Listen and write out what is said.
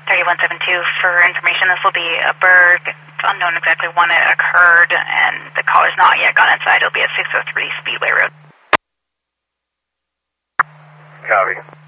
3172 for information. This will be a Berg. It's unknown exactly when it occurred, and the caller's not yet gone inside. It'll be at 603 Speedway Road. Copy.